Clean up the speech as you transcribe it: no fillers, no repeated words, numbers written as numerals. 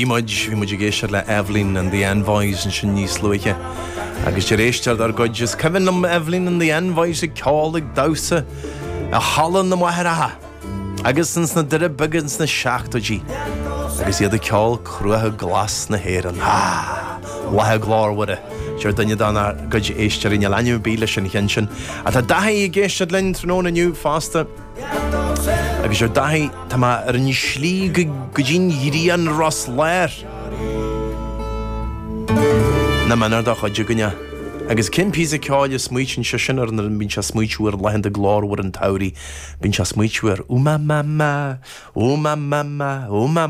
bhí muid géisir le Evelyn and the Envoys an sin níos luige. Agus de réisteart ar goidjus Kevin am Evelyn and the Envoys ag cálaigh dawsa a hallan na maithre agus syns na dyr bygans na siachtodí agus iad a cáil cruathe glas na héran wathe glár wada Sure dynnu dan ar goidje éistear in leniu bíle sin sin a tá dahi I géisiad linn tróna nniu fásta agus sure dahi tá ma ar an slí gudín hírían ros léir na manar da chodju gunne agus cin písa cáil smuichin se sin ar an bín se smuitiúir lehan de glárhar an taurí bín se smuitiúir